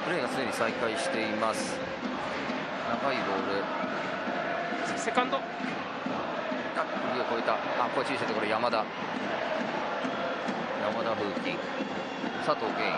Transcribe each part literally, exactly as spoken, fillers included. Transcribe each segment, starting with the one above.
プレーがすでに再開しています。長いボール、 セカンド、 あ、右を越えた。あ、これ小さいところ、山田山田風紀、佐藤健、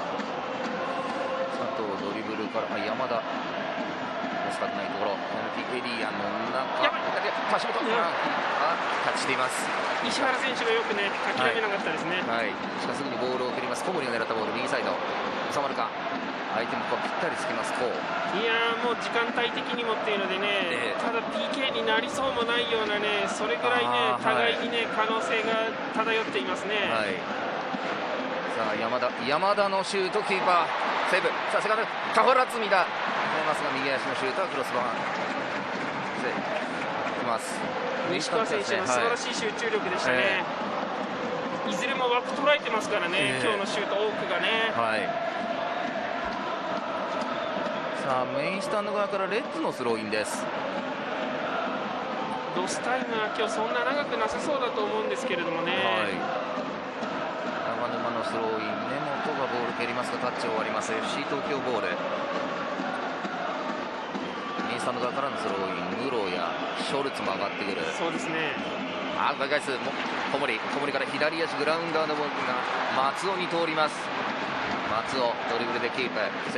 佐藤ドリブルから、あ、山田したくないところ、エリアの中、 やばい、 橋本、 うん、 あ、タッチしています。 石原選手がよくね諦めなかったですね。 はい、はい、しかしすぐにボールを送ります。小森が狙ったボール、右サイド収まるか。相手もここぴったりつきます。こう、 いやーもう時間帯的にもっていうのでね、 えー、 ただ ピーケー になりそうもないようなね、それぐらいね互いにね、はい、可能性が漂っていますね。 はい、さあ山田山田のシュート、キーパーセーブ。さあセカンド、カホラツミだ出ますが、右足のシュートはクロスバーセーブいきます。 西川選手の素晴らしい集中力でしたね。はい、いずれも枠捉えてますからね、えー、今日のシュート多くがね。 はい、さあメインスタンド側からレッズのスローインです。 ロスタイムは今日そんな長くなさそうだと思うんですけれどもね。 はい、長沼のスローイン、根本がボール蹴りますがタッチを割ります。 エフシー 東京ボール、メインスタンド側からのスローイン、ムロやショルツも上がってくる。 そうですね。 あ、奪い返す。小森小森から左足グラウンダーのボールが松尾に通ります。松尾ドリブルでキープ。